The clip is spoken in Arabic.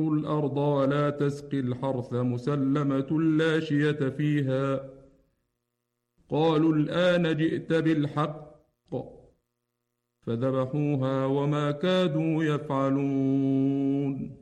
الأرض ولا تسقي الحرث مسلمة لا شية فيها قالوا الآن جئت بالحق فذبحوها وما كادوا يفعلون